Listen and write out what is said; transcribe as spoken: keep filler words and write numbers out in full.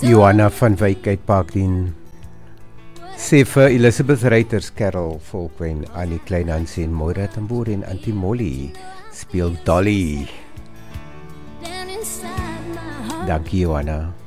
Johanna van Wyk uit Parkdien sê vir Elizabeth Reuters, Carol Volkwen, Annie Kleinhansie en Moira Tambour en Auntie Molly speel Dolly. Dankie Johanna.